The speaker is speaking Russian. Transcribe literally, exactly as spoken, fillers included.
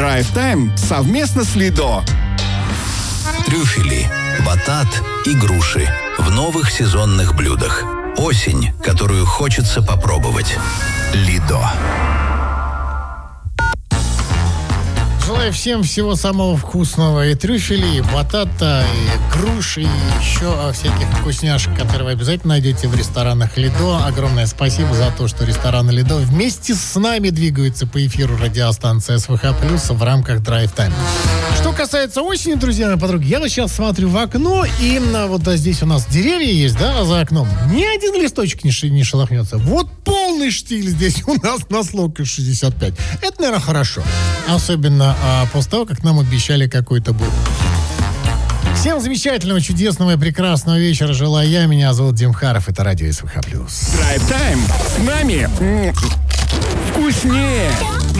Драйв-тайм совместно с Лидо. Трюфели, батат и груши в новых сезонных блюдах. Осень, которую хочется попробовать. Лидо. Желаю всем всего самого вкусного. И трюфелей, и батата, и груши, и еще всяких вкусняшек, которые вы обязательно найдете в ресторанах Лидо. Огромное спасибо за то, что рестораны Лидо вместе с нами двигаются по эфиру радиостанции СВХ Плюс в рамках Драйв Тайм. Что касается осени, друзья мои подруги, я вот сейчас смотрю в окно, и вот да, здесь у нас деревья есть, да, за окном. Ни один листочек не, ши, не шелохнется. Вот полный штиль здесь у нас на Слоке шестьдесят пять. Это, наверное, хорошо. Особенно а, после того, как нам обещали какой-то бурь. Всем замечательного, чудесного и прекрасного вечера желаю я. Меня зовут Дим Харов. Это радио СВХ Плюс. Драйв Тайм. С нами вкуснее.